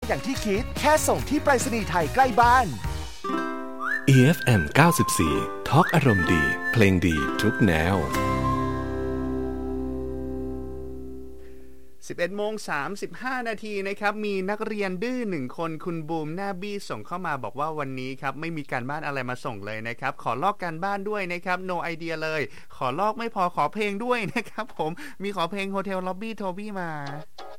อย่างที่คิดแค่ส่งที่ไปรษณีย์ไทยใกล้บ้าน EFM 94 ทอล์กอารมณ์ดีเพลงดีทุกแนว 11:35 นาทีนะครับมีนักเรียนดื้อ1คนคุณบูมหน้าบี้ส่งเข้ามาบอกว่าวันนี้ครับไม่มีการบ้านอะไรมาส่งเลยนะครับขอลอกการบ้านด้วยนะครับ no idea เลยขอลอกไม่พอขอเพลงด้วยนะครับผมมีขอเพลง Hotel Lobby Toby มา